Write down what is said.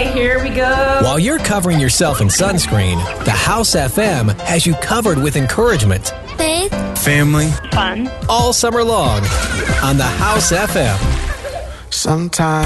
Okay, here we go. While you're covering yourself in sunscreen, the House FM has you covered with encouragement. Faith. Family. Fun. All summer long on the House FM. Sometimes.